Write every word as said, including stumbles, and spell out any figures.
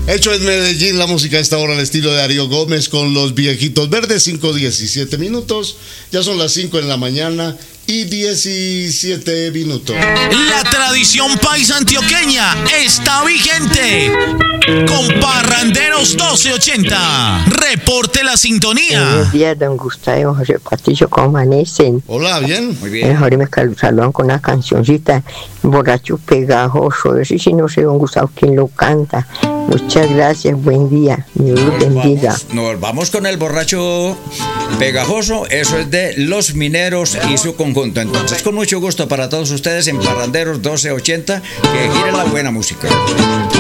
Hecho en Medellín, la música a esta hora al estilo de Darío Gómez con Los Viejitos Verdes, cinco diecisiete minutos. Ya son las cinco en la mañana y diecisiete minutos. La tradición paisa antioqueña está vigente. Con Parranderos doce ochenta. Reporte la sintonía. Buenos días, don Gustavo, José Patricio, ¿cómo amanecen? Hola, bien. Muy bien. Mejor me saludan con una cancioncita, Borracho Pegajoso. Ese sí no sé, don Gustavo, quién lo canta. Muchas gracias, buen día, Dios los bendiga. Vamos, nos vamos con el Borracho Pegajoso, eso es de Los Mineros y su conjunto. Entonces, con mucho gusto para todos ustedes en Parranderos doce ochenta, que giren la buena música.